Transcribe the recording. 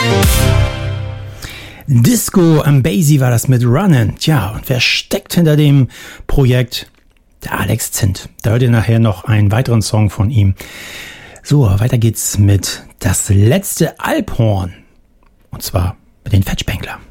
Disco Amazing war das mit Runnin'. Tja, und wer steckt hinter dem Projekt? Der Alex Zint. Da hört ihr nachher noch einen weiteren Song von ihm. So, weiter geht's mit Das letzte Alphorn. Und zwar mit den Fettspengler.